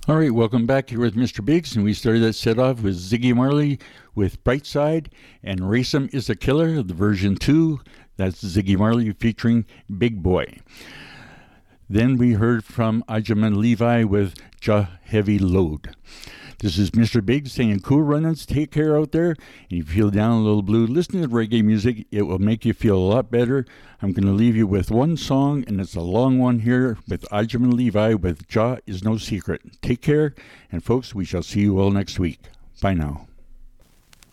All right, welcome back here with Mr. Biggs, and we started that set off with Ziggy Marley with Brightside, and Racem is a Killer, the version 2. That's Ziggy Marley featuring Big Boy. Then we heard from Ajaman Levi with Ja Heavy Load. This is Mr. Biggs saying cool runnings, take care out there. And if you feel down a little blue, listen to reggae music. It will make you feel a lot better. I'm going to leave you with one song, and it's a long one here with Ajaman Levi with Ja Is No Secret. Take care, and folks, we shall see you all next week. Bye now.